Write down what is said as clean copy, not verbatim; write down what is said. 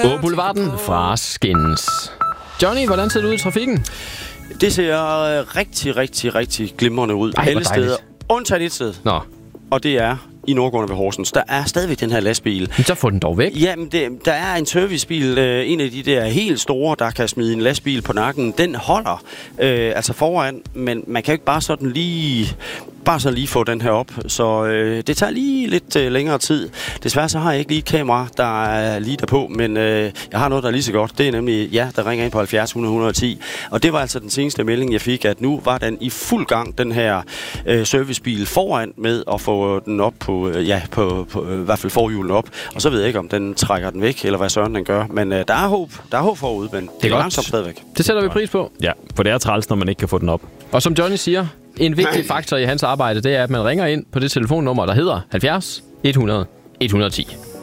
På Boulevarden fra Skins. Johnny, hvordan ser det ud i trafikken? Det ser rigtig glimrende ud. Ej, alle steder. Undtagen et sted. Nå. Og det er i Nordgården ved Horsens. Der er stadigvæk den her lastbil. Men så få den dog væk. Jamen, der er en servicebil, en af de der helt store, der kan smide en lastbil på nakken. Den holder altså foran, men man kan jo ikke bare sådan lige få den her op. Så det tager lige lidt længere tid. Desværre så har jeg ikke lige et kamera, der er lige derpå, men jeg har noget, der er lige så godt. Det er nemlig, der ringer ind på 70 100 110. Og det var altså den seneste melding, jeg fik, at nu var den i fuld gang, den her servicebil foran med at få den op på i hvert fald forhjulen op. Og så ved jeg ikke, om den trækker den væk, eller hvad søren den gør. Men der er håb. Der er håb forude, men det er langsomt stadigvæk. Det sætter vi pris på. Ja, for det er træls, når man ikke kan få den op. Og som Johnny siger, en vigtig faktor i hans arbejde, det er, at man ringer ind på det telefonnummer, der hedder 70 100 110.